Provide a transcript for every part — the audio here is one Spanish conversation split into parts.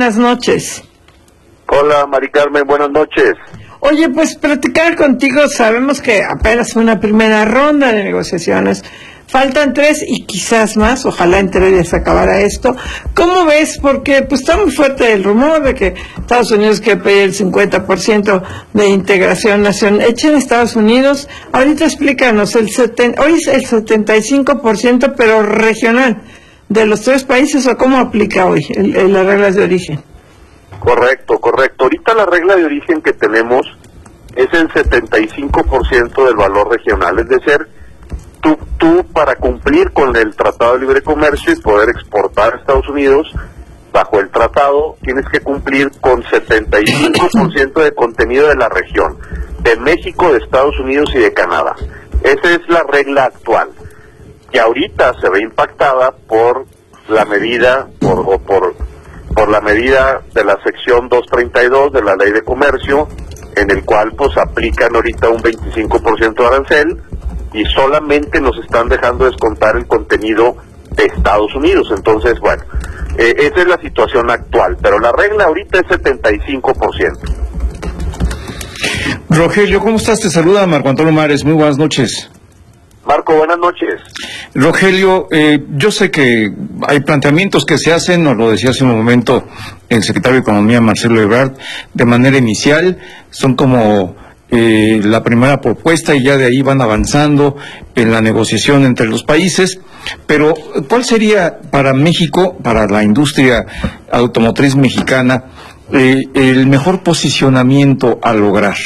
buenas noches. Hola, Mari Carmen, buenas noches. Oye, pues platicar contigo, sabemos que apenas fue una primera ronda de negociaciones, faltan 3 y quizás más, ojalá entre ellas se acabara esto. ¿Cómo ves? Porque pues está muy fuerte el rumor de que Estados Unidos quiere pedir el 50% de integración nacional. Echen Estados Unidos, ahorita explícanos, hoy es el 75%, pero regional, de los 3 países, ¿o cómo aplica hoy las reglas de origen? Correcto. Ahorita la regla de origen que tenemos es el 75% del valor regional, es decir, tú para cumplir con el Tratado de Libre Comercio y poder exportar a Estados Unidos, bajo el tratado, tienes que cumplir con 75% de contenido de la región, de México, de Estados Unidos y de Canadá. Esa es la regla actual, que ahorita se ve impactada por la medida, por la medida de la sección 232 de la Ley de Comercio, en el cual pues aplican ahorita un 25% de arancel y solamente nos están dejando descontar el contenido de Estados Unidos. Entonces, bueno, esa es la situación actual, pero la regla ahorita es 75%. Rogelio, ¿cómo estás? Te saluda Marco Antonio Mares, muy buenas noches. Marco, buenas noches. Rogelio, yo sé que hay planteamientos que se hacen, nos lo decía hace un momento el secretario de Economía, Marcelo Ebrard, de manera inicial, son como la primera propuesta y ya de ahí van avanzando en la negociación entre los países, pero ¿cuál sería para México, para la industria automotriz mexicana, el mejor posicionamiento a lograr?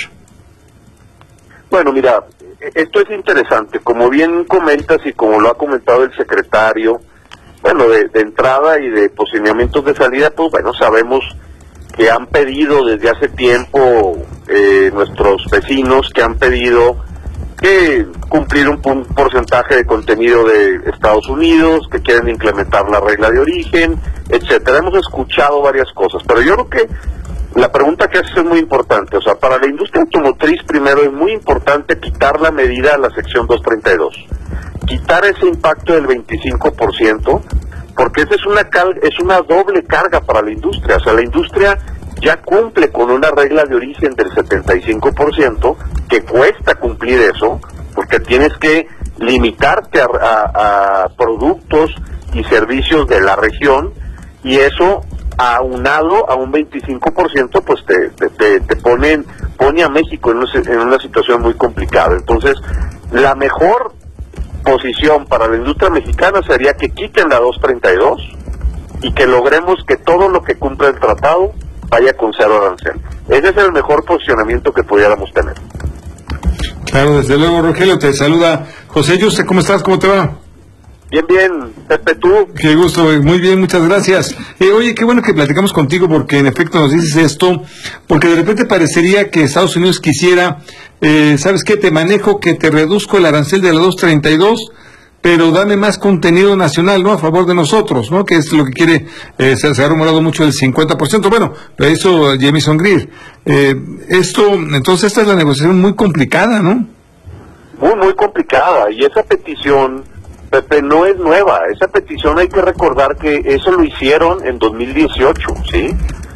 Bueno, mira, esto es interesante, como bien comentas y como lo ha comentado el secretario, bueno, de entrada y de posicionamientos de salida, pues bueno, sabemos que han pedido desde hace tiempo nuestros vecinos, que han pedido que cumplir un porcentaje de contenido de Estados Unidos, que quieren implementar la regla de origen, etcétera. Hemos escuchado varias cosas, pero yo creo que la pregunta que haces es muy importante. O sea, para la industria automotriz, primero es muy importante quitar la medida a la sección 232, quitar ese impacto del 25%, porque esa es una doble carga para la industria. O sea, la industria ya cumple con una regla de origen del 75%, que cuesta cumplir eso, porque tienes que limitarte a productos y servicios de la región, y eso aunado a un 25%, pues te pone a México en una situación muy complicada. Entonces, la mejor posición para la industria mexicana sería que quiten la 232 y que logremos que todo lo que cumple el tratado vaya con cero arancel. Ese es el mejor posicionamiento que pudiéramos tener. Claro, desde luego, Rogelio, te saluda José Yuste, ¿cómo estás? ¿Cómo te va? Bien, Pepe, ¿tú? Qué gusto, muy bien, muchas gracias. Oye, qué bueno que platicamos contigo porque en efecto nos dices esto, porque de repente parecería que Estados Unidos quisiera, ¿sabes qué? Te manejo que te reduzco el arancel de la 232, pero dame más contenido nacional, ¿no? A favor de nosotros, ¿no? Que es lo que quiere, se ha rumorado mucho del 50%, bueno, lo hizo Jamieson Greer. Entonces esta es la negociación muy complicada, ¿no? Muy complicada, y esa petición, Pepe, no es nueva. Esa petición hay que recordar que eso lo hicieron en 2018, ¿sí?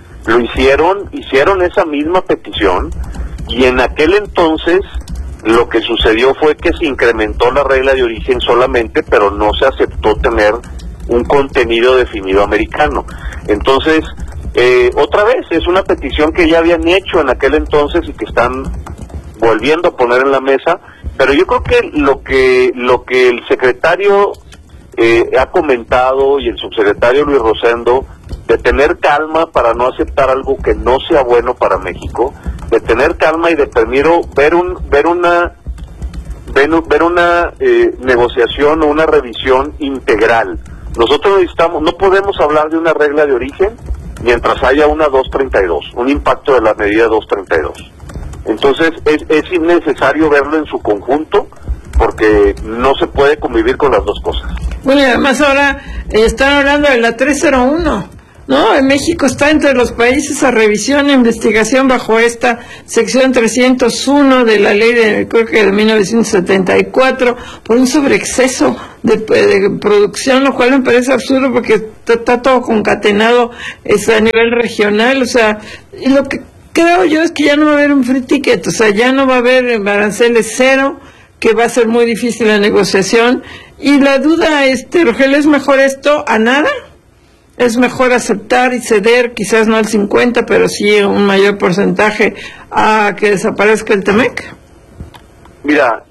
Hicieron esa misma petición, y en aquel entonces lo que sucedió fue que se incrementó la regla de origen solamente, pero no se aceptó tener un contenido definido americano. Entonces, otra vez, es una petición que ya habían hecho en aquel entonces y que están volviendo a poner en la mesa, pero yo creo que lo que el secretario ha comentado y el subsecretario Luis Rosendo, de tener calma para no aceptar algo que no sea bueno para México, de tener calma y de primero ver una negociación o una revisión integral. Nosotros no podemos hablar de una regla de origen mientras haya una 232, un impacto de la medida 232. Entonces es innecesario verlo en su conjunto, porque no se puede convivir con las dos cosas. Bueno, y además ahora están hablando de la 301. No, en México está entre los países a revisión e investigación bajo esta sección 301 de la ley creo que de 1974 por un sobreexceso de producción, lo cual me parece absurdo porque está todo concatenado a nivel regional, o sea, y lo que creo yo es que ya no va a haber un free ticket, o sea, ya no va a haber aranceles cero, que va a ser muy difícil la negociación, y la duda, Rogelio, ¿es mejor esto a nada? ¿Es mejor aceptar y ceder, quizás no al 50, pero sí un mayor porcentaje a que desaparezca el TEMEC? Mira,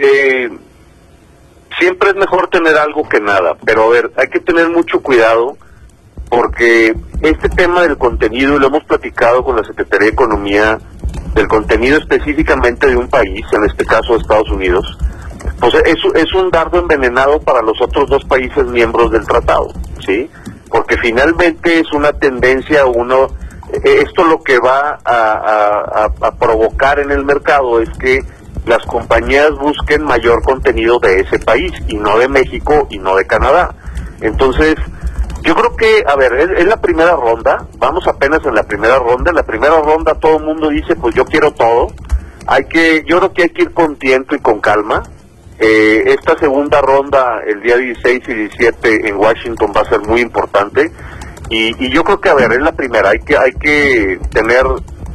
siempre es mejor tener algo que nada, pero a ver, hay que tener mucho cuidado porque este tema del contenido, y lo hemos platicado con la Secretaría de Economía, del contenido específicamente de un país, en este caso Estados Unidos, pues es un dardo envenenado para los otros dos países miembros del tratado, ¿sí? Porque finalmente es una tendencia, esto lo que va a provocar en el mercado es que las compañías busquen mayor contenido de ese país, y no de México y no de Canadá. Entonces, yo creo que, a ver, es la primera ronda, vamos apenas en la primera ronda todo el mundo dice, pues yo quiero todo, yo creo que hay que ir con tiento y con calma. Esta segunda ronda, el día 16 y 17 en Washington, va a ser muy importante, y yo creo que, a ver, es la primera, hay que tener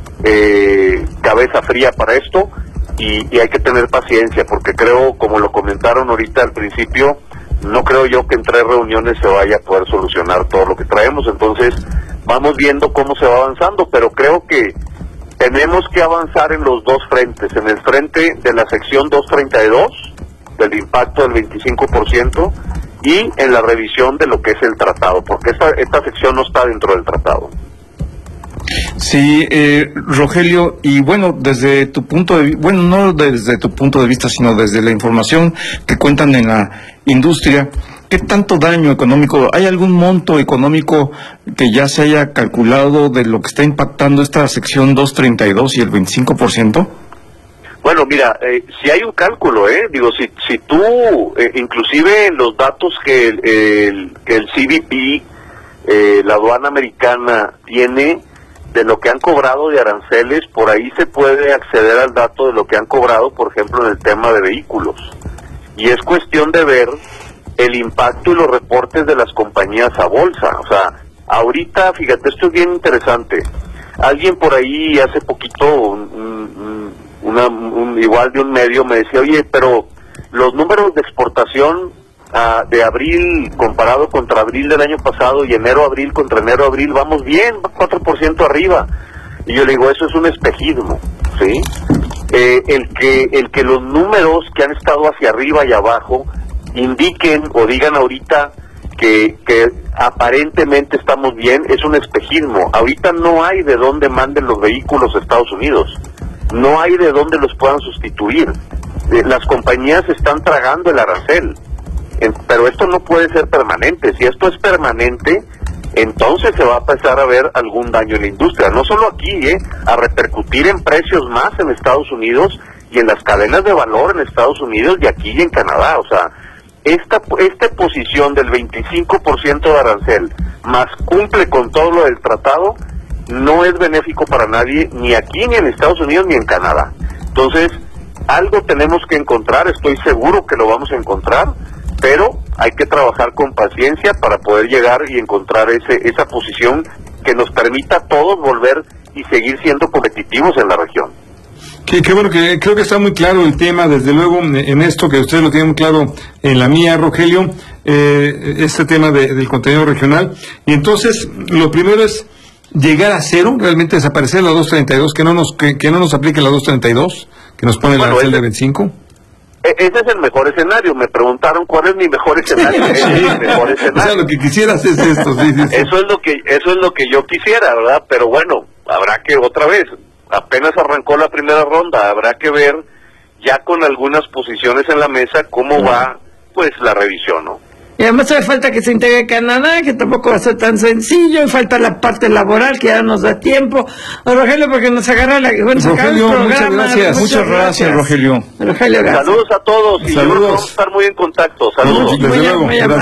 cabeza fría para esto, y hay que tener paciencia, porque creo, como lo comentaron ahorita al principio, no creo yo que en 3 reuniones se vaya a poder solucionar todo lo que traemos. Entonces vamos viendo cómo se va avanzando, pero creo que tenemos que avanzar en los dos frentes, en el frente de la sección 232, del impacto del 25%, y en la revisión de lo que es el tratado, porque esta sección no está dentro del tratado. Sí, Rogelio, y bueno, desde tu punto de vista, bueno, no desde tu punto de vista, sino desde la información que cuentan en la industria, ¿qué tanto daño económico, hay algún monto económico que ya se haya calculado de lo que está impactando esta sección 232 y el 25%? Bueno, mira, si hay un cálculo, digo, si tú, inclusive en los datos que el CBP, la aduana americana, tiene de lo que han cobrado de aranceles, por ahí se puede acceder al dato de lo que han cobrado, por ejemplo, en el tema de vehículos. Y es cuestión de ver el impacto y los reportes de las compañías a bolsa. O sea, ahorita, fíjate, esto es bien interesante. Alguien por ahí hace poquito, igual de un medio, me decía, oye, pero los números de exportación de abril comparado contra abril del año pasado y enero-abril contra enero-abril, vamos bien, 4% arriba. Y yo le digo, eso es un espejismo, ¿sí? El que los números que han estado hacia arriba y abajo indiquen o digan ahorita que aparentemente estamos bien, es un espejismo. Ahorita no hay de dónde manden los vehículos a Estados Unidos, no hay de dónde los puedan sustituir. Las compañías están tragando el arancel. Pero esto no puede ser permanente. Si esto es permanente, entonces se va a empezar a ver algún daño en la industria, no solo aquí, a repercutir en precios más en Estados Unidos y en las cadenas de valor en Estados Unidos y aquí y en Canadá. O sea, esta posición del 25% de arancel más cumple con todo lo del tratado, no es benéfico para nadie, ni aquí, ni en Estados Unidos, ni en Canadá. Entonces, algo tenemos que encontrar, estoy seguro que lo vamos a encontrar, pero hay que trabajar con paciencia para poder llegar y encontrar esa posición que nos permita a todos volver y seguir siendo competitivos en la región. Qué bueno, que creo que está muy claro el tema, desde luego, en esto que ustedes lo tienen muy claro en la mía, Rogelio, este tema del contenido regional. Y entonces, lo primero es llegar a cero, realmente desaparecer la 232, que no nos aplique la 232, que nos pone el arancel de 25. Ese es el mejor escenario. Me preguntaron cuál es mi mejor escenario. Ese es el mejor escenario. O sea, lo que quisieras es esto, sí. Eso es lo que yo quisiera, ¿verdad? Pero bueno, habrá que otra vez, apenas arrancó la primera ronda, habrá que ver ya con algunas posiciones en la mesa cómo va, pues, la revisión, ¿no? Y además hace falta que se integre Canadá, que tampoco va a ser tan sencillo, y falta la parte laboral, que ya nos da tiempo. Rogelio, porque nos agarra Rogelio, muchas gracias. Muchas gracias, Rogelio. Rogelio, gracias. Saludos a todos, y Saludos. vamos a estar muy en contacto. Saludos. Desde luego, gracias.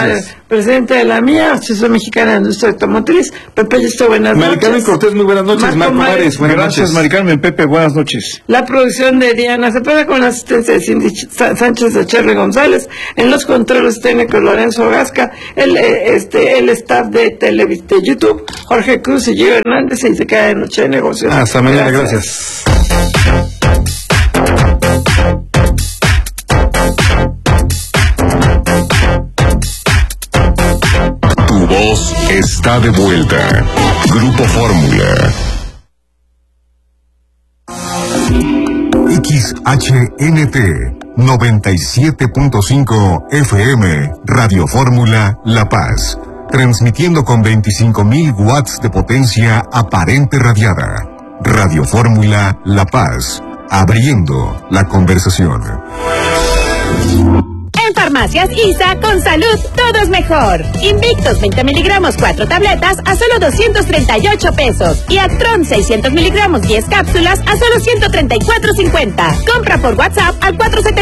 presidente de la MIA, Asociación Mexicana de Industria Automotriz. Pepe Listo, buenas noches. Mari Carmen Cortés, muy buenas noches. Marco Mares, buenas Gracias, noches. Mari Carmen. Pepe, buenas noches. La producción de Diana Cepeda con la asistencia de Cindy Sánchez de Cherry González. En los controles técnicos Lorenzo Gasca. El staff de YouTube, Jorge Cruz y Gio Hernández. Y se queda de Noche de Negocios. Hasta mañana, gracias. Tu voz está de vuelta. Grupo Fórmula. XHNT 97.5 FM Radio Fórmula La Paz. Transmitiendo con 25.000 watts de potencia aparente radiada. Radio Fórmula La Paz. Abriendo la conversación. En Farmacias ISA, con salud, todo es mejor. Invictus 20 miligramos, 4 tabletas a solo 238 pesos. Y Actron 600 miligramos, 10 cápsulas a solo 134.50. Compra por WhatsApp al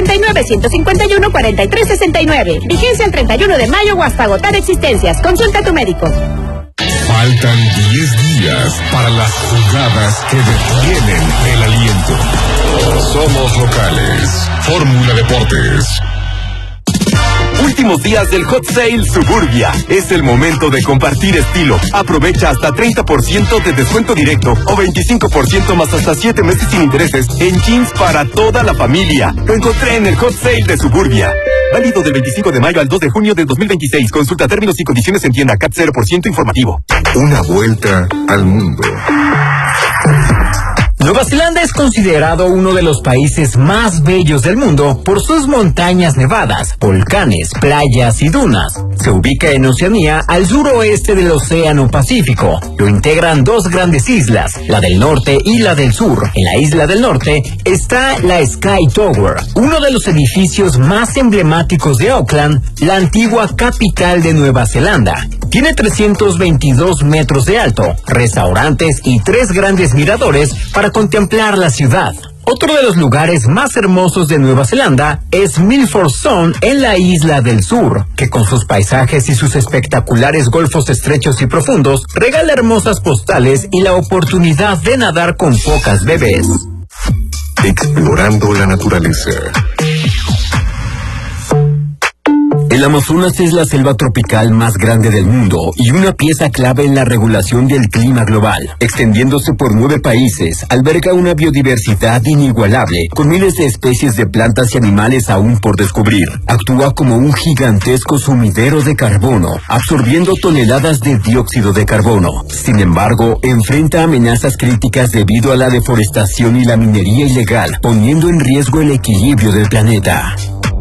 479-151-4369. Vigencia el 31 de mayo o hasta agotar existencias. Consulta a tu médico. Faltan 10 días para las jugadas que detienen el aliento. Somos locales. Fórmula Deportes. Últimos días del Hot Sale Suburbia. Es el momento de compartir estilo. Aprovecha hasta 30% de descuento directo o 25% más hasta 7 meses sin intereses en jeans para toda la familia. Lo encontré en el Hot Sale de Suburbia. Válido del 25 de mayo al 2 de junio de 2026. Consulta términos y condiciones en tienda. CAT 0% informativo. Una vuelta al mundo. Nueva Zelanda es considerado uno de los países más bellos del mundo por sus montañas nevadas, volcanes, playas y dunas. Se ubica en Oceanía, al suroeste del Océano Pacífico. Lo integran dos grandes islas, la del norte y la del sur. En la isla del norte está la Sky Tower, uno de los edificios más emblemáticos de Auckland, la antigua capital de Nueva Zelanda. Tiene 322 metros de alto, restaurantes y 3 grandes miradores para contemplar la ciudad. Otro de los lugares más hermosos de Nueva Zelanda es Milford Sound en la isla del sur, que con sus paisajes y sus espectaculares golfos estrechos y profundos regala hermosas postales y la oportunidad de nadar con focas bebés. Explorando la naturaleza. El Amazonas es la selva tropical más grande del mundo y una pieza clave en la regulación del clima global. Extendiéndose por 9 países, alberga una biodiversidad inigualable, con miles de especies de plantas y animales aún por descubrir. Actúa como un gigantesco sumidero de carbono, absorbiendo toneladas de dióxido de carbono. Sin embargo, enfrenta amenazas críticas debido a la deforestación y la minería ilegal, poniendo en riesgo el equilibrio del planeta.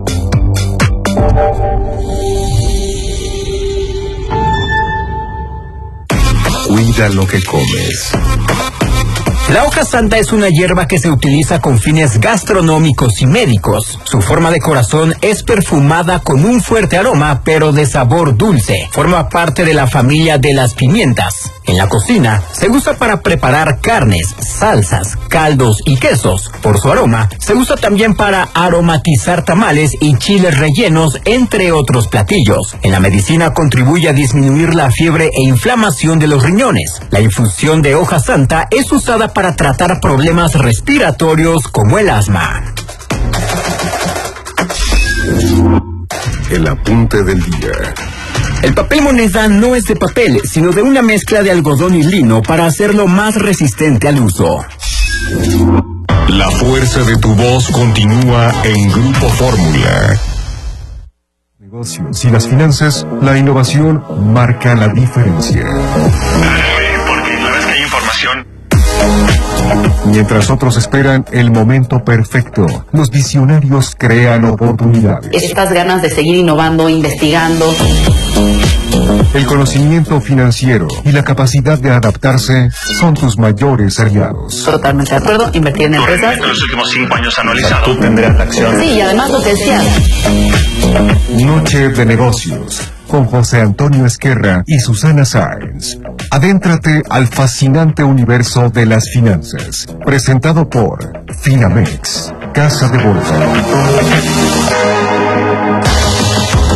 Cuida lo que comes. La hoja santa es una hierba que se utiliza con fines gastronómicos y médicos. Su forma de corazón es perfumada con un fuerte aroma, pero de sabor dulce. Forma parte de la familia de las pimientas. En la cocina se usa para preparar carnes, salsas, caldos y quesos. Por su aroma, se usa también para aromatizar tamales y chiles rellenos, entre otros platillos. En la medicina contribuye a disminuir la fiebre e inflamación de los riñones. La infusión de hoja santa es usada para tratar problemas respiratorios como el asma. El apunte del día. El papel moneda no es de papel, sino de una mezcla de algodón y lino para hacerlo más resistente al uso. La fuerza de tu voz continúa en Grupo Fórmula. Negocios y las finanzas, la innovación marca la diferencia. Porque una vez que hay información. Mientras otros esperan el momento perfecto, los visionarios crean oportunidades. Estas ganas de seguir innovando, investigando. El conocimiento financiero y la capacidad de adaptarse son tus mayores aliados. Totalmente de acuerdo, invertir en empresas. En los últimos 5 años anualizado. Tú tendrás la acción. Sí, y además lo que decías. Noche de negocios, con José Antonio Esquerra y Susana Sáenz. Adéntrate al fascinante universo de las finanzas. Presentado por Finamex, Casa de Bolsa.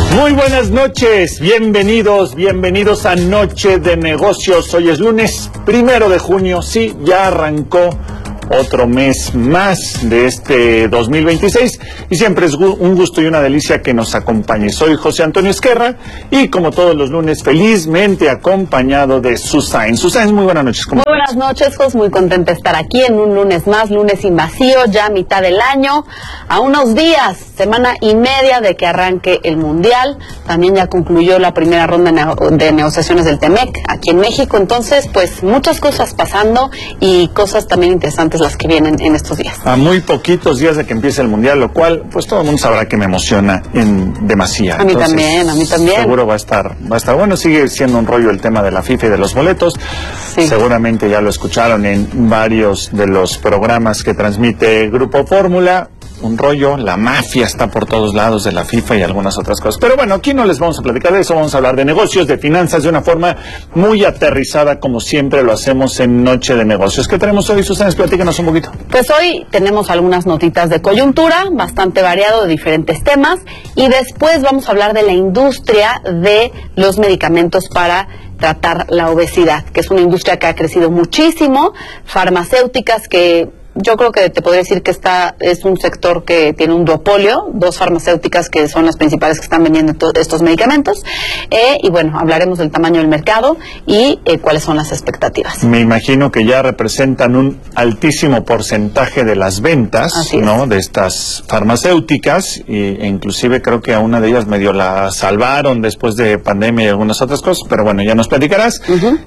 Muy buenas noches, bienvenidos a Noche de Negocios. Hoy es lunes 1 de junio, sí, ya arrancó otro mes más de este 2026 y siempre es un gusto y una delicia que nos acompañe. Soy José Antonio Esquerra y como todos los lunes felizmente acompañado de Susan. Susan, muy buenas noches. Muy buenas noches, José, muy contenta de estar aquí en un lunes más, lunes sin vacío, ya mitad del año, a unos días, semana y media de que arranque el Mundial. También ya concluyó la primera ronda de negociaciones del TEMEC aquí en México, entonces pues muchas cosas pasando y cosas también interesantes las que vienen en estos días. A muy poquitos días de que empiece el Mundial, lo cual pues todo el mundo sabrá que me emociona en demasía. A mí también. Seguro va a estar bueno. Sigue siendo un rollo el tema de la FIFA y de los boletos. Sí. Seguramente ya lo escucharon en varios de los programas que transmite Grupo Fórmula. Un rollo, la mafia está por todos lados de la FIFA y algunas otras cosas. Pero bueno, aquí no les vamos a platicar de eso, vamos a hablar de negocios, de finanzas, de una forma muy aterrizada, como siempre lo hacemos en Noche de Negocios. ¿Qué tenemos hoy, Susana? Platícanos un poquito. Pues hoy tenemos algunas notitas de coyuntura, bastante variado, de diferentes temas, y después vamos a hablar de la industria de los medicamentos para tratar la obesidad, que es una industria que ha crecido muchísimo, farmacéuticas que... Yo creo que te podría decir que es un sector que tiene un duopolio, dos farmacéuticas que son las principales que están vendiendo estos medicamentos, y bueno, hablaremos del tamaño del mercado y cuáles son las expectativas. Me imagino que ya representan un altísimo porcentaje de las ventas, ¿no?, de estas farmacéuticas, e inclusive creo que a una de ellas medio la salvaron después de pandemia y algunas otras cosas, pero bueno, ya nos platicarás.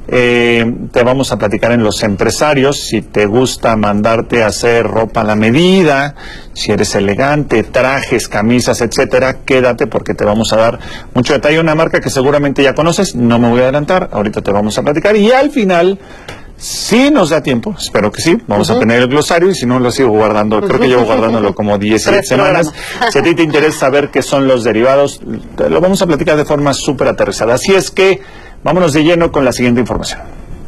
Te vamos a platicar en los empresarios, si te gusta mandarte hacer ropa a la medida, si eres elegante, trajes, camisas, etcétera, quédate porque te vamos a dar mucho detalle. Una marca que seguramente ya conoces, no me voy a adelantar, ahorita te vamos a platicar y al final, si nos da tiempo, espero que sí, vamos a tener el glosario y si no lo sigo guardando, creo que llevo guardándolo como 10 semanas. Si a ti te interesa saber qué son los derivados, lo vamos a platicar de forma súper aterrizada. Así es que vámonos de lleno con la siguiente información.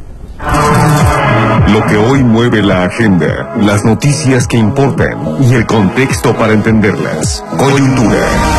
Lo que hoy mueve la agenda, las noticias que importan y el contexto para entenderlas. Coyuntura.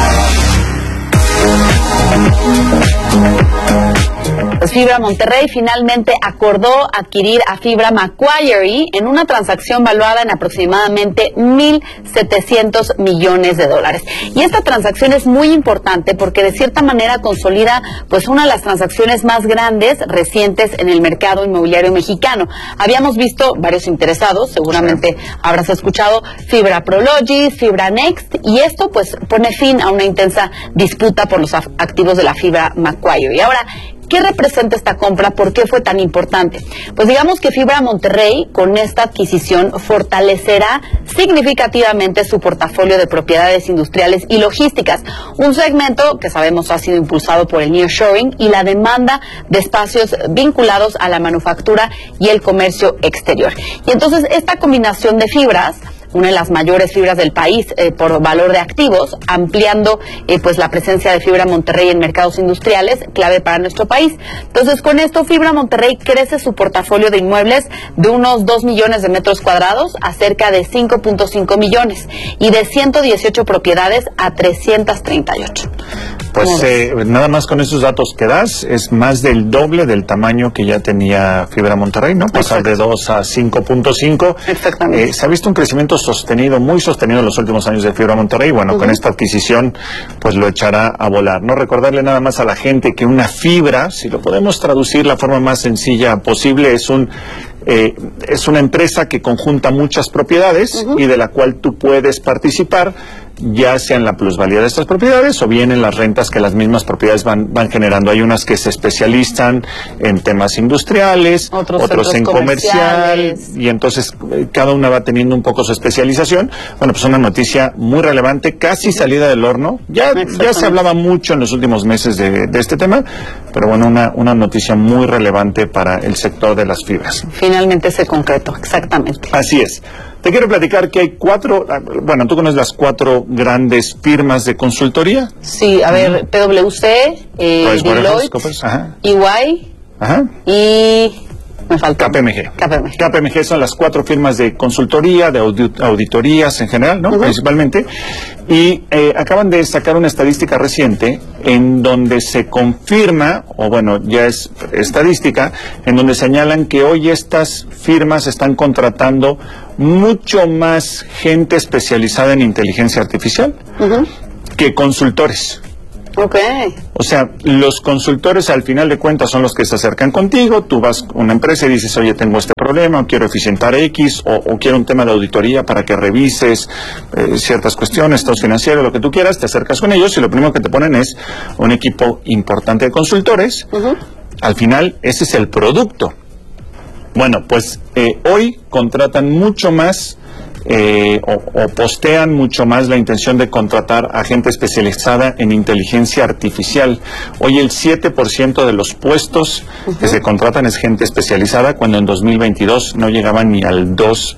Pues Fibra Monterrey finalmente acordó adquirir a Fibra Macquarie en una transacción valuada en aproximadamente $1,700 millones. Y esta transacción es muy importante porque de cierta manera consolida pues una de las transacciones más grandes recientes en el mercado inmobiliario mexicano. Habíamos visto varios interesados, seguramente habrás escuchado Fibra Prologis, Fibra Next, y esto pues pone fin a una intensa disputa por los activos de la Fibra Macquarie. Y ahora, ¿qué representa esta compra? ¿Por qué fue tan importante? Pues digamos que Fibra Monterrey con esta adquisición fortalecerá significativamente su portafolio de propiedades industriales y logísticas, un segmento que sabemos ha sido impulsado por el nearshoring y la demanda de espacios vinculados a la manufactura y el comercio exterior. Y entonces esta combinación de fibras, una de las mayores fibras del país por valor de activos, ampliando pues la presencia de Fibra Monterrey en mercados industriales, clave para nuestro país. Entonces, con esto, Fibra Monterrey crece su portafolio de inmuebles de unos 2 millones de metros cuadrados a cerca de 5.5 millones y de 118 propiedades a 338. Pues nada más con esos datos que das, es más del doble del tamaño que ya tenía Fibra Monterrey, ¿no? Pasar de 2 a 5.5. Exactamente. Se ha visto un crecimiento sostenido, muy sostenido en los últimos años de Fibra Monterrey. Bueno, con esta adquisición, pues lo echará a volar. No recordarle nada más a la gente que una fibra, si lo podemos traducir la forma más sencilla posible, es una empresa que conjunta muchas propiedades y de la cual tú puedes participar, ya sea en la plusvalía de estas propiedades o bien en las rentas que las mismas propiedades van generando. Hay unas que se especializan en temas industriales, otros en comercial, y entonces cada una va teniendo un poco su especialización. Bueno, pues una noticia muy relevante, casi salida del horno. Ya se hablaba mucho en los últimos meses de este tema, pero bueno, una noticia muy relevante para el sector de las fibras. Finalmente se concretó, exactamente. Así es. Te quiero platicar que hay 4, bueno, ¿tú conoces las 4 grandes firmas de consultoría? Sí, a ver, PwC, Deloitte, EY y Me faltó. KPMG. KPMG son las 4 firmas de consultoría, de auditorías en general, ¿no? Principalmente. Y acaban de sacar una estadística reciente en donde se confirma, o bueno, ya es estadística, en donde señalan que hoy estas firmas están contratando mucho más gente especializada en inteligencia artificial que consultores. O sea, los consultores al final de cuentas son los que se acercan contigo, tú vas a una empresa y dices, oye, tengo este problema, o quiero eficientar X, o quiero un tema de auditoría para que revises ciertas cuestiones, estados financieros, lo que tú quieras, te acercas con ellos y lo primero que te ponen es un equipo importante de consultores. Al final, ese es el producto. Bueno, pues hoy contratan mucho más o postean mucho más la intención de contratar a gente especializada en inteligencia artificial. Hoy el 7% de los puestos que se contratan es gente especializada, cuando en 2022 no llegaban ni al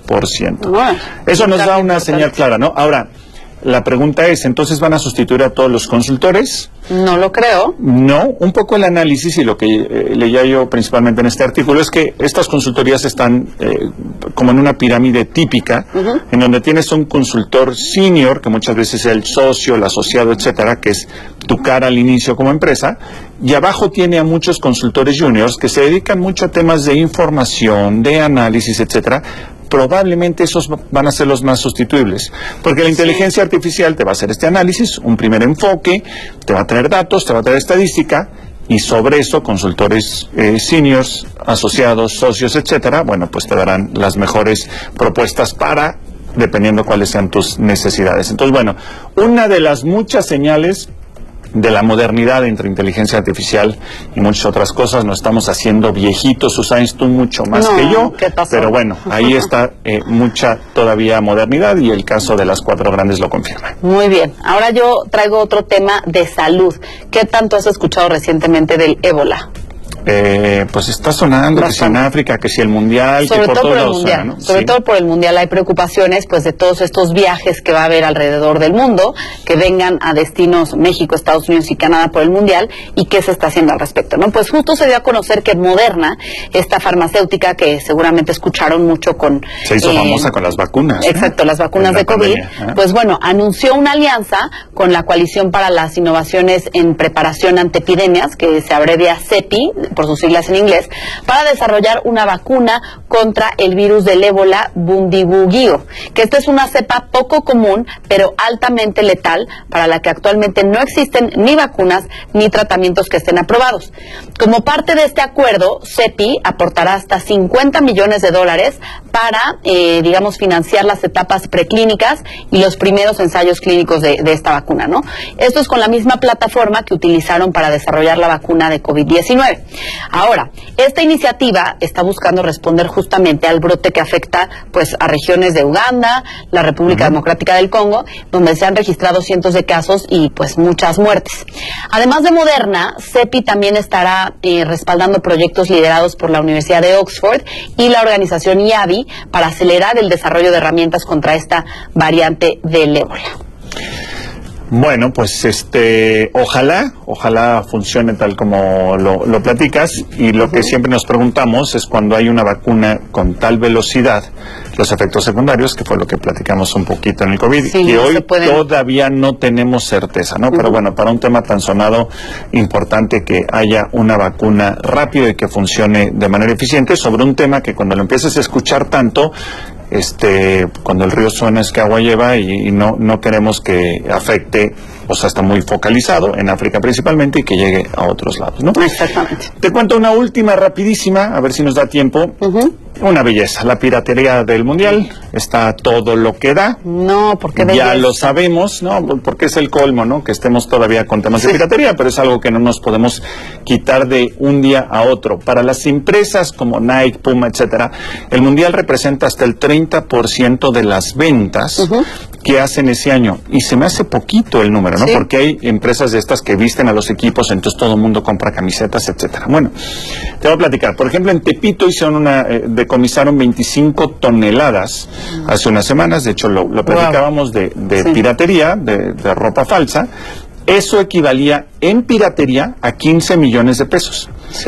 2%. Eso nos da una señal clara, ¿no? Ahora, la pregunta es, ¿entonces van a sustituir a todos los consultores? No lo creo. No, un poco el análisis y lo que leía yo principalmente en este artículo es que estas consultorías están como en una pirámide típica, en donde tienes un consultor senior, que muchas veces es el socio, el asociado, etcétera, que es tu cara al inicio como empresa, y abajo tiene a muchos consultores juniors que se dedican mucho a temas de información, de análisis, etcétera. Probablemente esos van a ser los más sustituibles, porque la inteligencia artificial te va a hacer este análisis, un primer enfoque, te va a traer datos, te va a traer estadística, y sobre eso consultores seniors, asociados, socios, etcétera, bueno, pues te darán las mejores propuestas para, dependiendo cuáles sean tus necesidades. Entonces, bueno, una de las muchas señales de la modernidad entre inteligencia artificial y muchas otras cosas, nos estamos haciendo viejitos, Susana, tú mucho más que yo, pero bueno, ahí está mucha todavía modernidad y el caso de las 4 grandes lo confirma. Muy bien, ahora yo traigo otro tema de salud. ¿Qué tanto has escuchado recientemente del ébola? Pues está sonando que si en África, que si el mundial, sobre que por todo todos por el lados mundial, suena, ¿no? sobre todo por el mundial hay preocupaciones pues de todos estos viajes que va a haber alrededor del mundo, que vengan a destinos México, Estados Unidos y Canadá por el mundial, y qué se está haciendo al respecto, ¿no? Pues justo se dio a conocer que Moderna, esta farmacéutica que seguramente escucharon mucho con... Se hizo famosa con las vacunas. Exacto, las vacunas de COVID, pues bueno, anunció una alianza con la Coalición para las Innovaciones en Preparación ante Epidemias, que se abrevia CEPI, por sus siglas en inglés, para desarrollar una vacuna contra el virus del ébola Bundibugyo, que esta es una cepa poco común, pero altamente letal, para la que actualmente no existen ni vacunas ni tratamientos que estén aprobados. Como parte de este acuerdo, CEPI aportará hasta $50 millones para, digamos, financiar las etapas preclínicas y los primeros ensayos clínicos de esta vacuna, ¿no? Esto es con la misma plataforma que utilizaron para desarrollar la vacuna de COVID-19. Ahora, esta iniciativa está buscando responder justamente al brote que afecta pues a regiones de Uganda, la República Democrática del Congo, donde se han registrado cientos de casos y pues muchas muertes. Además de Moderna, CEPI también estará respaldando proyectos liderados por la Universidad de Oxford y la organización IAVI para acelerar el desarrollo de herramientas contra esta variante del ébola. Bueno, pues ojalá funcione tal como lo platicas, y lo que siempre nos preguntamos es cuando hay una vacuna con tal velocidad, los efectos secundarios, que fue lo que platicamos un poquito en el COVID, y hoy todavía no tenemos certeza, ¿no? Pero bueno, para un tema tan sonado, importante que haya una vacuna rápido y que funcione de manera eficiente sobre un tema que cuando lo empieces a escuchar tanto, cuando el río suena es que agua lleva, y no queremos que afecte, o sea, está muy focalizado en África principalmente, y que llegue a otros lados, ¿no? Exactamente. Te cuento una última rapidísima, a ver si nos da tiempo. Una belleza, la piratería del mundial está todo lo que da. No, porque ya lo sabemos, ¿no? Porque es el colmo, ¿no? Que estemos todavía con temas de piratería, pero es algo que no nos podemos quitar de un día a otro. Para las empresas como Nike, Puma, etcétera, el mundial representa hasta el 30% de las ventas que hacen ese año, y se me hace poquito el número, ¿no? Porque hay empresas de estas que visten a los equipos, entonces todo el mundo compra camisetas, etcétera. Bueno, te voy a platicar. Por ejemplo, en Tepito hicieron decomisaron 25 toneladas hace unas semanas, de hecho lo platicábamos de piratería, de ropa falsa. Eso equivalía en piratería a 15 millones de pesos.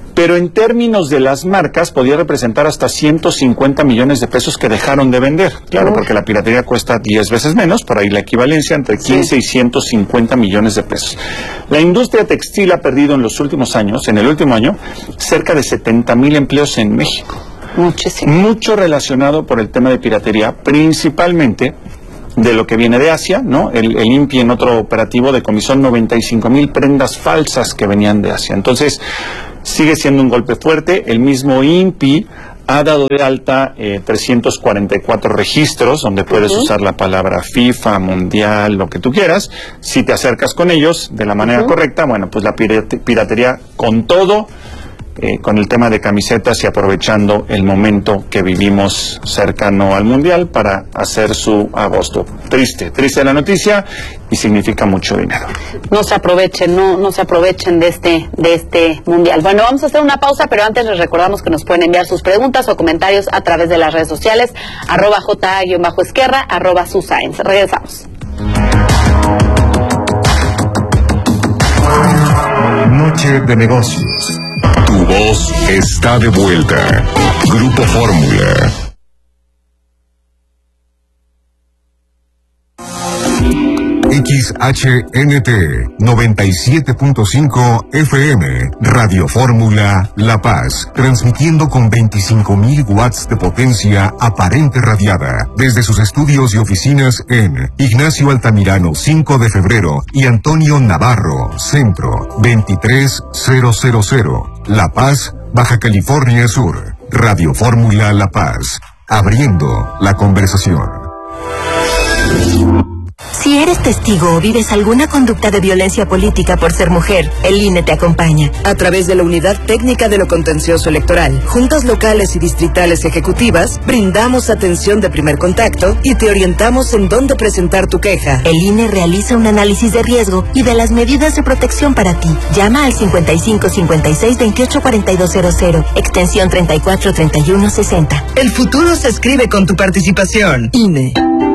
pero en términos de las marcas podía representar hasta 150 millones de pesos que dejaron de vender. Claro, porque la piratería cuesta 10 veces menos, por ahí la equivalencia entre 15 y 150 millones de pesos. La industria textil ha perdido en los últimos años, en el último año, cerca de 70,000 empleos en México. Muchísimo. Mucho relacionado por el tema de piratería, principalmente de lo que viene de Asia, ¿no? El INPI en otro operativo decomisó 95,000 prendas falsas que venían de Asia. Entonces, sigue siendo un golpe fuerte. El mismo INPI ha dado de alta 344 registros donde puedes usar la palabra FIFA, mundial, lo que tú quieras. Si te acercas con ellos de la manera correcta, bueno, pues la piratería con todo, con el tema de camisetas y aprovechando el momento que vivimos cercano al mundial para hacer su agosto. Triste la noticia y significa mucho dinero. No se aprovechen, no se aprovechen de este mundial. Bueno, vamos a hacer una pausa, pero antes les recordamos que nos pueden enviar sus preguntas o comentarios a través de las redes sociales, @JA_Esquerra, @SuScience. Regresamos. Noche de negocios. Tu voz está de vuelta. Grupo Fórmula. XHNT 97.5 FM, Radio Fórmula La Paz, transmitiendo con 25,000 watts de potencia aparente radiada, desde sus estudios y oficinas en Ignacio Altamirano 5 de febrero y Antonio Navarro, Centro 23000, La Paz, Baja California Sur. Radio Fórmula La Paz, abriendo la conversación. Si eres testigo o vives alguna conducta de violencia política por ser mujer, el INE te acompaña. A través de la Unidad Técnica de lo Contencioso Electoral, juntas locales y distritales ejecutivas, brindamos atención de primer contacto y te orientamos en dónde presentar tu queja. El INE realiza un análisis de riesgo y de las medidas de protección para ti. Llama al 55 56 28 4200, extensión 34 31 60. El futuro se escribe con tu participación. INE.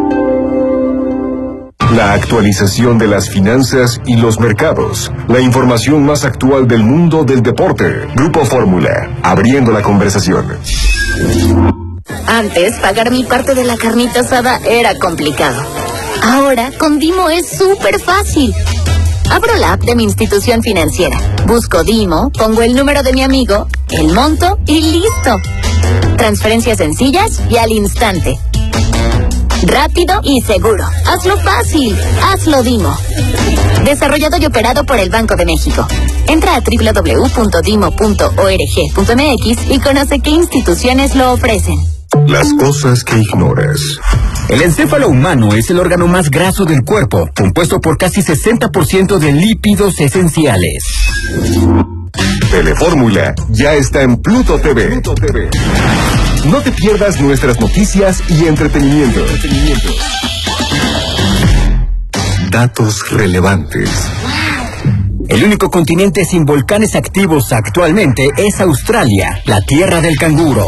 La actualización de las finanzas y los mercados. La información más actual del mundo del deporte. Grupo Fórmula, abriendo la conversación. Antes, pagar mi parte de la carnita asada era complicado. Ahora, con Dimo es súper fácil. Abro la app de mi institución financiera, busco Dimo, pongo el número de mi amigo, el monto y listo. Transferencias sencillas y al instante. Rápido y seguro. Hazlo fácil. Hazlo Dimo. Desarrollado y operado por el Banco de México. Entra a www.dimo.org.mx y conoce qué instituciones lo ofrecen. Las cosas que ignoras. El encéfalo humano es el órgano más graso del cuerpo, compuesto por casi 60% de lípidos esenciales. Telefórmula ya está en Pluto TV. No te pierdas nuestras noticias y entretenimiento. Datos relevantes. El único continente sin volcanes activos actualmente es Australia, la tierra del canguro.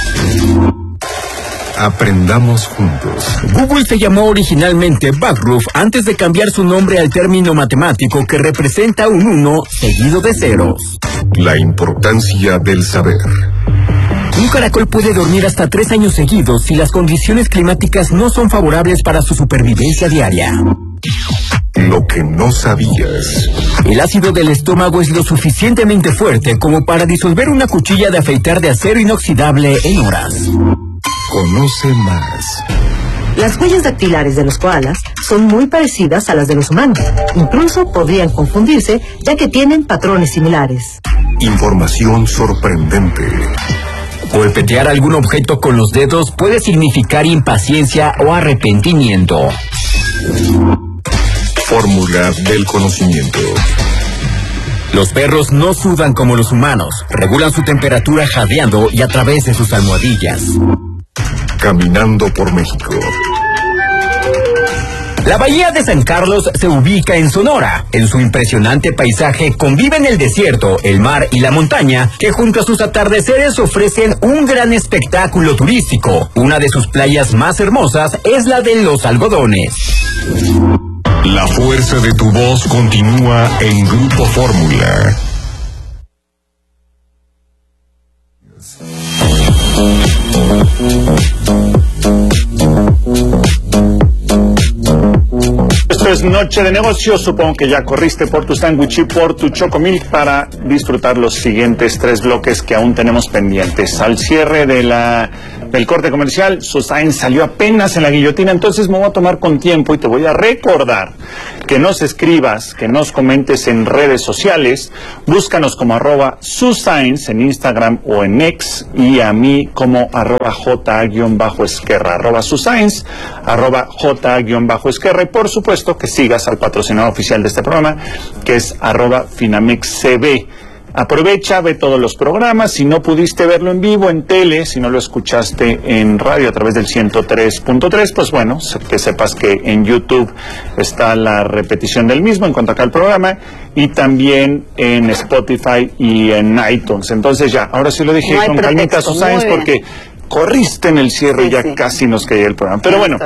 Aprendamos juntos. Google se llamó originalmente Backroof antes de cambiar su nombre al término matemático que representa un 1 seguido de ceros. La importancia del saber. Un caracol puede dormir hasta 3 años seguidos si las condiciones climáticas no son favorables para su supervivencia diaria. Lo que no sabías. El ácido del estómago es lo suficientemente fuerte como para disolver una cuchilla de afeitar de acero inoxidable en horas. Conoce más. Las huellas dactilares de los koalas son muy parecidas a las de los humanos. Incluso podrían confundirse, ya que tienen patrones similares. Información sorprendente. Golpetear algún objeto con los dedos puede significar impaciencia o arrepentimiento. Fórmula del conocimiento. Los perros no sudan como los humanos. Regulan su temperatura jadeando y a través de sus almohadillas. Caminando por México. La bahía de San Carlos se ubica en Sonora. En su impresionante paisaje conviven el desierto, el mar y la montaña, que junto a sus atardeceres ofrecen un gran espectáculo turístico. Una de sus playas más hermosas es la de Los Algodones. La fuerza de tu voz continúa en Grupo Fórmula. Esto es Noche de Negocios. Supongo que ya corriste por tu sándwich y por tu chocomilk para disfrutar los siguientes 3 bloques que aún tenemos pendientes. Al cierre del corte comercial, Susain salió apenas en la guillotina, entonces me voy a tomar con tiempo y te voy a recordar que nos escribas, que nos comentes en redes sociales. Búscanos como @Susains en Instagram o en X, y a mí como @J_Esquerra, @Susains, @J_Esquerra, y por supuesto que sigas al patrocinador oficial de este programa, que es @FinamexCB. Aprovecha, ve todos los programas. Si no pudiste verlo en vivo en tele, si no lo escuchaste en radio a través del 103.3, pues bueno, que sepas que en YouTube está la repetición del mismo en cuanto acá al programa, y también en Spotify y en iTunes. Entonces ya, ahora sí lo dije con calmita, Susains, porque corriste en el cierre y ya casi nos caía el programa. Pero bueno,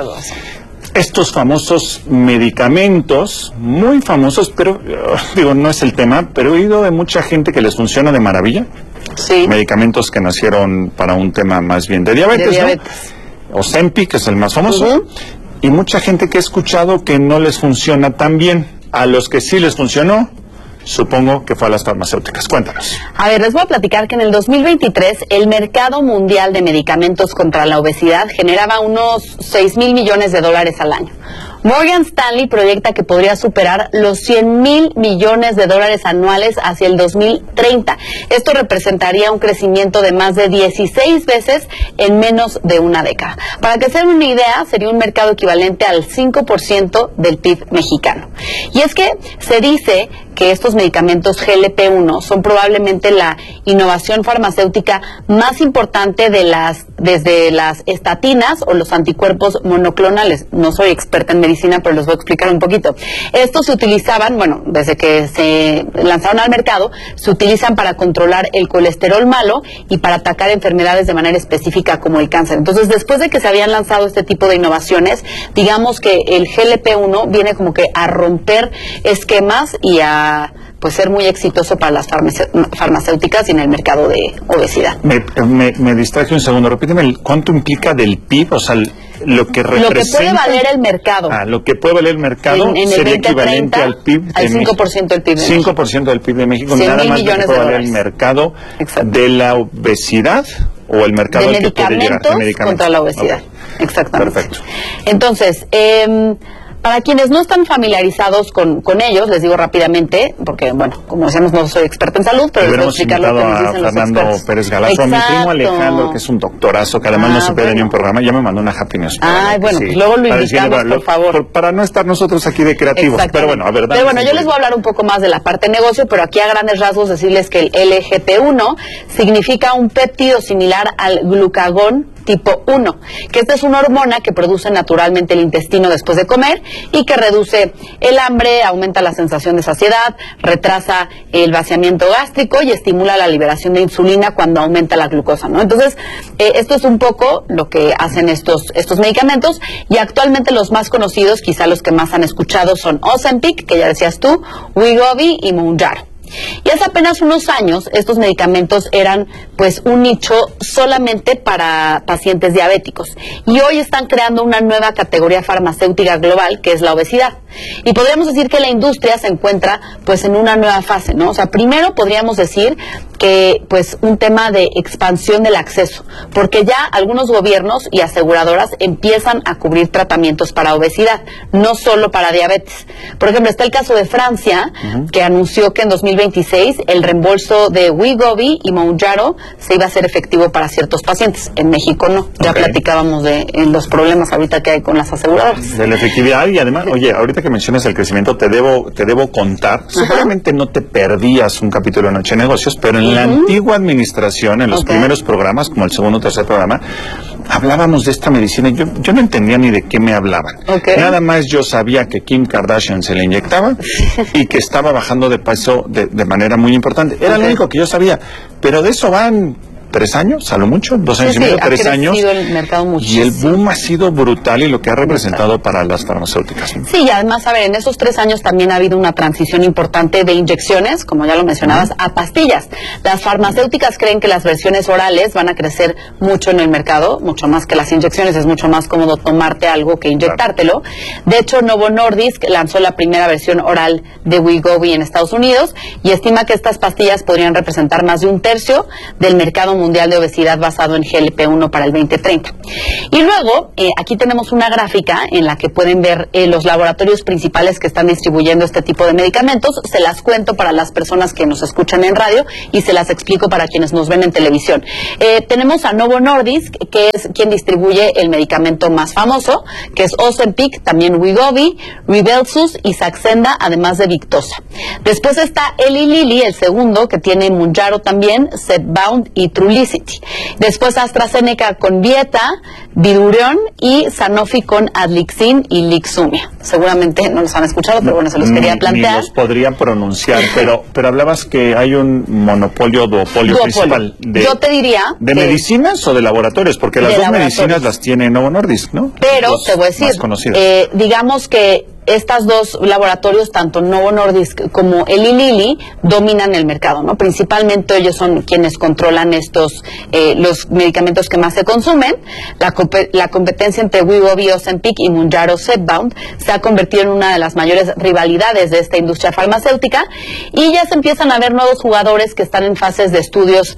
estos famosos medicamentos, muy famosos, pero digo, no es el tema, pero he oído de mucha gente que les funciona de maravilla. Sí. Medicamentos que nacieron para un tema más bien de diabetes, ¿no? Ozempic, que es el más famoso. Y mucha gente que he escuchado que no les funciona tan bien. A los que sí les funcionó, supongo que fue a las farmacéuticas. Cuéntanos. A ver, les voy a platicar que en el 2023 el mercado mundial de medicamentos contra la obesidad generaba unos 6,000 millones de dólares al año. Morgan Stanley proyecta que podría superar los 100,000 millones de dólares anuales hacia el 2030. Esto representaría un crecimiento de más de 16 veces en menos de una década. Para que se den una idea, sería un mercado equivalente al 5% del PIB mexicano. Y es que se dice que estos medicamentos GLP-1 son probablemente la innovación farmacéutica más importante desde las estatinas o los anticuerpos monoclonales. No soy experta en medicina, pero les voy a explicar un poquito. Estos se utilizaban, bueno, desde que se lanzaron al mercado, se utilizan para controlar el colesterol malo y para atacar enfermedades de manera específica como el cáncer. Entonces, después de que se habían lanzado este tipo de innovaciones, digamos que el GLP-1 viene como que a romper esquemas y a pues ser muy exitoso para las farmacéuticas y en el mercado de obesidad. Me distraje un segundo. Repíteme, ¿cuánto implica del PIB? O sea, lo que representa... Lo que puede valer el mercado. Lo que puede valer el mercado en sería 2030, equivalente al PIB al 5% del PIB de México. 5% del PIB de México. 100,000 nada más millones que puede de valer el dólares. mercado de la obesidad o el mercado de al que puede llegar. De medicamentos contra la obesidad. Okay. Exactamente. Perfecto. Entonces, para quienes no están familiarizados con ellos, les digo rápidamente, porque, bueno, como decíamos, no soy experta en salud, pero les voy a explicar lo que nos dicen los Fernando expertos. Pérez Galazo, a mi primo Alejandro, que es un doctorazo, que además no se pierde ni un programa, ya me mandó una Happy News. Bueno, pues luego lo invitamos, por favor. Para no estar nosotros aquí de creativos, pero bueno, a ver. Pero bueno, yo les voy a hablar un poco más de la parte de negocio, pero aquí a grandes rasgos decirles que el LGP1 significa un péptido similar al glucagón tipo 1, que esta es una hormona que produce naturalmente el intestino después de comer y que reduce el hambre, aumenta la sensación de saciedad, retrasa el vaciamiento gástrico y estimula la liberación de insulina cuando aumenta la glucosa, ¿no? Entonces, esto es un poco lo que hacen estos medicamentos, y actualmente los más conocidos, quizá los que más han escuchado, son Ozempic, que ya decías tú, Wegovy y Mounjaro. Y hace apenas unos años estos medicamentos eran pues un nicho solamente para pacientes diabéticos, y hoy están creando una nueva categoría farmacéutica global, que es la obesidad. Y podríamos decir que la industria se encuentra pues en una nueva fase, ¿no? O sea, primero podríamos decir que pues un tema de expansión del acceso, porque ya algunos gobiernos y aseguradoras empiezan a cubrir tratamientos para obesidad, no solo para diabetes. Por ejemplo, está el caso de Francia, que anunció que en 2026 el reembolso de Wegovy y Mounjaro se iba a hacer efectivo para ciertos pacientes. En México no. Ya platicábamos de los problemas ahorita que hay con las aseguradoras. De la efectividad, y además, oye, ahorita que mencionas el crecimiento, te debo contar, seguramente no te perdías un capítulo de Noche de Negocios, pero en la antigua administración, en los primeros programas, como el segundo o tercer programa, hablábamos de esta medicina y yo no entendía ni de qué me hablaban. Nada más yo sabía que Kim Kardashian se le inyectaba y que estaba bajando de peso de manera muy importante. Era lo único que yo sabía, pero de eso van 3 años, a lo mucho, 2 años y medio, 3 años. El mercado muchísimo. Y el boom ha sido brutal y lo que ha representado para las farmacéuticas. Sí, y además, a ver, en esos 3 años también ha habido una transición importante de inyecciones, como ya lo mencionabas, a pastillas. Las farmacéuticas creen que las versiones orales van a crecer mucho en el mercado, mucho más que las inyecciones, es mucho más cómodo tomarte algo que inyectártelo. De hecho, Novo Nordisk lanzó la primera versión oral de Wegovy en Estados Unidos y estima que estas pastillas podrían representar más de 1/3 del mercado mundial de obesidad basado en GLP-1 para el 2030. Y luego, aquí tenemos una gráfica en la que pueden ver los laboratorios principales que están distribuyendo este tipo de medicamentos. Se las cuento para las personas que nos escuchan en radio y se las explico para quienes nos ven en televisión. Tenemos a Novo Nordisk, que es quien distribuye el medicamento más famoso, que es Ozempic, también Wegovy, Rybelsus y Saxenda, además de Victoza. Después está Eli Lilly, el segundo, que tiene Mounjaro también, Zepbound y Trulicity. Después AstraZeneca con Vieta, Bydureon y Sanofi con Adlixin y Lixumia. Seguramente no los han escuchado, pero bueno, se los quería plantear. Ni los podrían pronunciar, pero hablabas que hay un monopolio, duopolio principal. Yo te diría... ¿De medicinas o de laboratorios? Porque las dos medicinas las tiene Novo Nordisk, ¿no? Pero te voy a decir, digamos que estos dos laboratorios, tanto Novo Nordisk como Eli Lilly, dominan el mercado, ¿no? Principalmente ellos son quienes controlan estos, los medicamentos que más se consumen. La competencia entre Wegovy, Ozempic y Mounjaro Zepbound se ha convertido en una de las mayores rivalidades de esta industria farmacéutica y ya se empiezan a ver nuevos jugadores que están en fases de estudios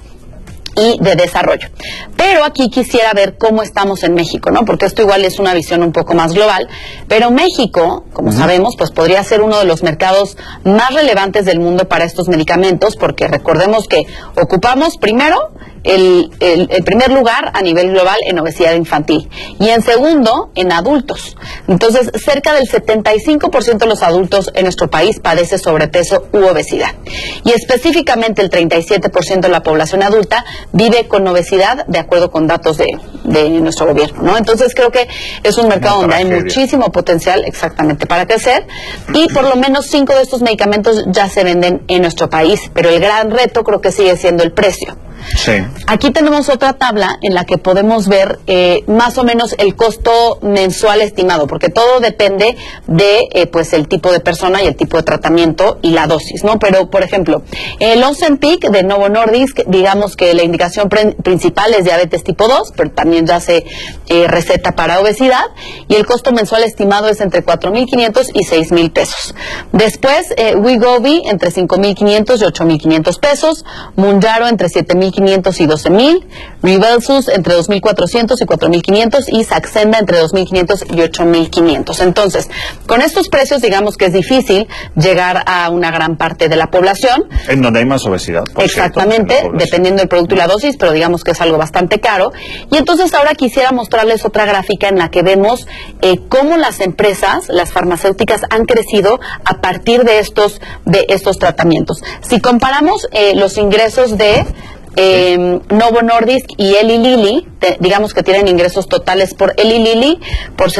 y de desarrollo. Pero aquí quisiera ver cómo estamos en México, ¿no? Porque esto igual es una visión un poco más global, pero México, como sabemos, pues podría ser uno de los mercados más relevantes del mundo para estos medicamentos, porque recordemos que ocupamos primero el primer lugar a nivel global en obesidad infantil y en segundo en adultos. Entonces, cerca del 75% de los adultos en nuestro país padece sobrepeso u obesidad. Y específicamente el 37% de la población adulta vive con obesidad, de acuerdo con datos de nuestro gobierno, ¿no? Entonces, creo que es un mercado donde hay muchísimo potencial exactamente para crecer y por lo menos 5 de estos medicamentos ya se venden en nuestro país, pero el gran reto creo que sigue siendo el precio. Sí. Aquí tenemos otra tabla en la que podemos ver más o menos el costo mensual estimado, porque todo depende de pues el tipo de persona y el tipo de tratamiento y la dosis, ¿no? Pero, por ejemplo, el Ozempic de Novo Nordisk, digamos que la indicación principal es diabetes tipo 2, pero también ya se receta para obesidad, y el costo mensual estimado es entre 4,500 y 6,000 pesos. Después, Wegovy entre 5,500 y 8,500 pesos, Mounjaro entre 7,500 y 12,000, Rybelsus entre 2,400 y 4,500 y Saxenda entre 2,500 y 8,500. Entonces, con estos precios, digamos que es difícil llegar a una gran parte de la población. En donde hay más obesidad. Exactamente, dependiendo del producto y la dosis, pero digamos que es algo bastante caro. Y entonces ahora quisiera mostrarles otra gráfica en la que vemos cómo las empresas, las farmacéuticas, han crecido a partir de estos tratamientos. Si comparamos los ingresos de Novo Nordisk y Eli Lilly, digamos que tienen ingresos totales por Eli Lilly por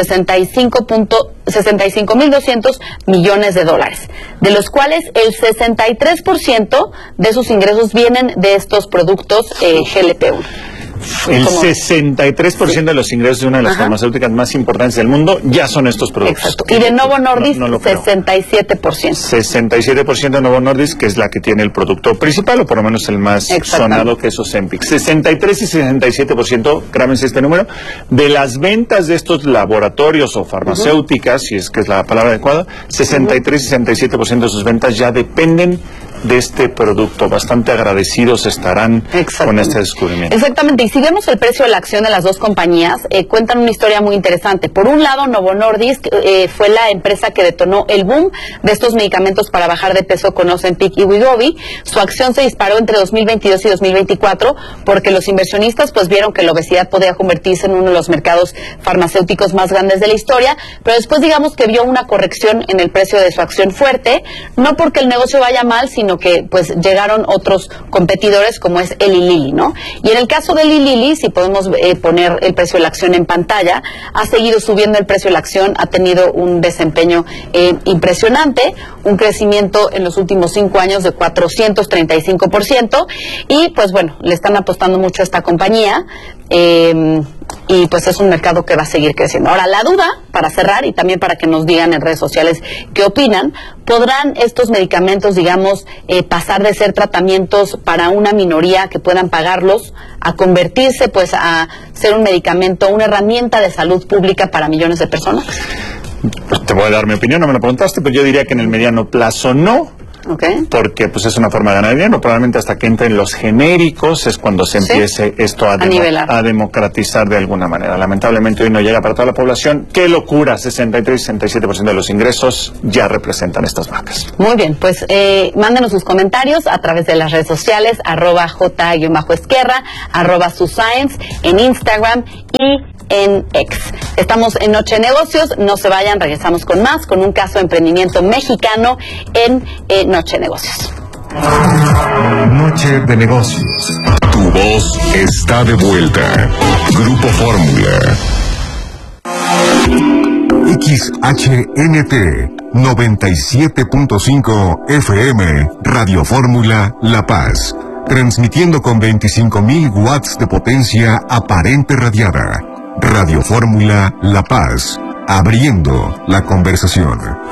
65,200 millones de dólares, de los cuales el 63% de sus ingresos vienen de estos productos GLP-1. El 63% de los ingresos de una de las farmacéuticas más importantes del mundo ya son estos productos. Exacto. Y de Novo Nordisk, 67%. 67% de Novo Nordisk, que es la que tiene el producto principal, o por lo menos el más sonado, que es Ozempic. 63 y 67%, grábense este número, de las ventas de estos laboratorios o farmacéuticas, si es que es la palabra adecuada, 63 y 67% de sus ventas ya dependen de este producto. Bastante agradecidos estarán con este descubrimiento. Exactamente, y si vemos el precio de la acción de las dos compañías, cuentan una historia muy interesante. Por un lado, Novo Nordisk fue la empresa que detonó el boom de estos medicamentos para bajar de peso con Ozempic y Wegovy. Su acción se disparó entre 2022 y 2024 porque los inversionistas pues vieron que la obesidad podía convertirse en uno de los mercados farmacéuticos más grandes de la historia, pero después digamos que vio una corrección en el precio de su acción fuerte, no porque el negocio vaya mal, sino sino que pues llegaron otros competidores como es Eli Lilly, ¿no? Y en el caso de Eli Lilly, si podemos poner el precio de la acción en pantalla, ha seguido subiendo el precio de la acción, ha tenido un desempeño impresionante, un crecimiento en los últimos 5 años de 435%, y pues bueno, le están apostando mucho a esta compañía, y pues es un mercado que va a seguir creciendo. Ahora, la duda, para cerrar y también para que nos digan en redes sociales qué opinan, ¿podrán estos medicamentos, digamos, pasar de ser tratamientos para una minoría que puedan pagarlos a convertirse pues a ser un medicamento, una herramienta de salud pública para millones de personas? Pues te voy a dar mi opinión, no me lo preguntaste, pero yo diría que en el mediano plazo no. Okay. Porque pues es una forma de ganar dinero, probablemente hasta que entren los genéricos es cuando se empiece esto a democratizar de alguna manera. Lamentablemente hoy no llega para toda la población. ¡Qué locura! 63-67% de los ingresos ya representan estas marcas. Muy bien, pues mándenos sus comentarios a través de las redes sociales, @J_Esquerra, @SuScience, en Instagram y en X. Estamos en Noche de Negocios, no se vayan, regresamos con más, con un caso de emprendimiento mexicano en Noche de Negocios. Noche de Negocios. Tu voz está de vuelta. Grupo Fórmula. XHNT 97.5 FM, Radio Fórmula La Paz. Transmitiendo con 25.000 watts de potencia aparente radiada. Radio Fórmula La Paz, abriendo la conversación.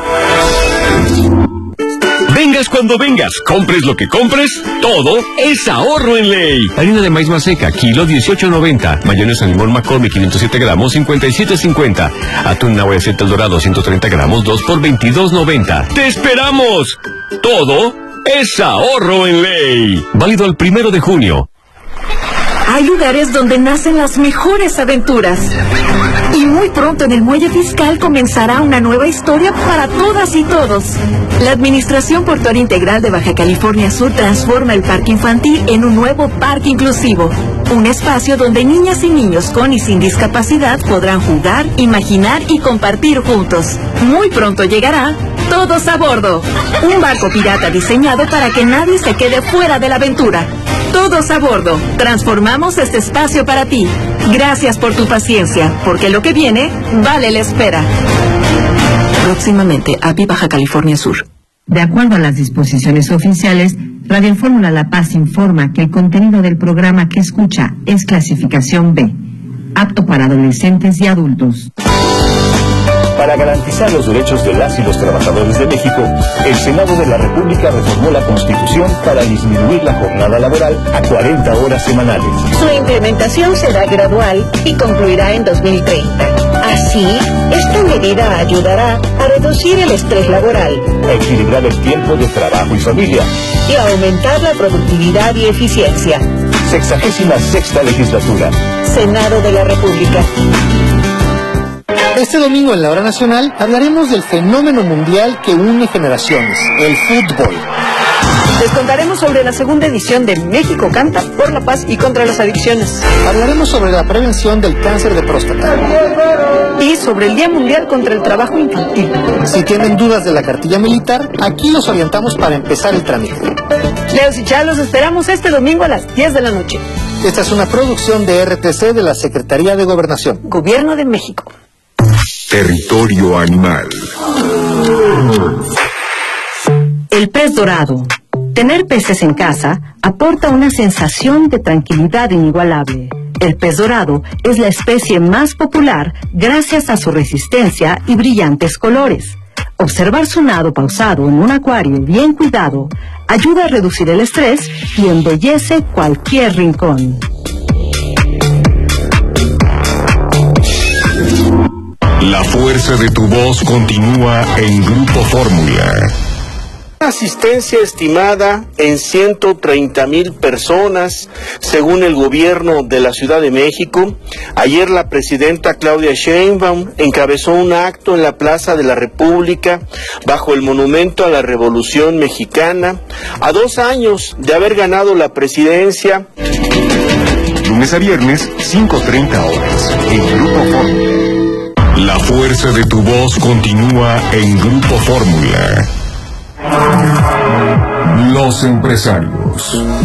Vengas cuando vengas, compres lo que compres, todo es ahorro en ley. Harina de maíz maseca, kilo 18.90. Mayonesa limón McCormick 507 gramos, 57.50. Atún Nahua de aceite El Dorado 130 gramos, 2 por 22.90. ¡Te esperamos! Todo es ahorro en ley. Válido el 1 de junio. Hay lugares donde nacen las mejores aventuras. Y muy pronto en el Muelle Fiscal comenzará una nueva historia para todas y todos. La Administración Portuaria Integral de Baja California Sur transforma el parque infantil en un nuevo parque inclusivo. Un espacio donde niñas y niños con y sin discapacidad podrán jugar, imaginar y compartir juntos. Muy pronto llegará Todos a Bordo, un barco pirata diseñado para que nadie se quede fuera de la aventura. Todos a Bordo, transformamos este espacio para ti. Gracias por tu paciencia, porque lo que viene vale la espera. Próximamente, API Baja California Sur. De acuerdo a las disposiciones oficiales, Radio Fórmula La Paz informa que el contenido del programa que escucha es clasificación B, apto para adolescentes y adultos. Para garantizar los derechos de las y los trabajadores de México, el Senado de la República reformó la Constitución para disminuir la jornada laboral a 40 horas semanales. Su implementación será gradual y concluirá en 2030. Así, esta medida ayudará a reducir el estrés laboral, a equilibrar el tiempo de trabajo y familia y a aumentar la productividad y eficiencia. 66ª legislatura. Senado de la República. Este domingo en la Hora Nacional hablaremos del fenómeno mundial que une generaciones, el fútbol. Les contaremos sobre la segunda edición de México Canta por la Paz y contra las adicciones. Hablaremos sobre la prevención del cáncer de próstata. Y sobre el Día Mundial contra el Trabajo Infantil. Si tienen dudas de la cartilla militar, aquí los orientamos para empezar el trámite. Leos y Charlos, esperamos este domingo a las 10 de la noche. Esta es una producción de RTC de la Secretaría de Gobernación. Gobierno de México. Territorio animal. El pez dorado. Tener peces en casa aporta una sensación de tranquilidad inigualable. El pez dorado es la especie más popular gracias a su resistencia y brillantes colores. Observar su nado pausado en un acuario bien cuidado ayuda a reducir el estrés y embellece cualquier rincón. La fuerza de tu voz continúa en Grupo Fórmula. Asistencia estimada en 130,000 personas, según el gobierno de la Ciudad de México. Ayer la presidenta Claudia Sheinbaum encabezó un acto en la Plaza de la República bajo el Monumento a la Revolución Mexicana, a 2 años de haber ganado la presidencia. Lunes a viernes, 5:30 horas, en Grupo Fórmula. La fuerza de tu voz continúa en Grupo Fórmula. Los empresarios.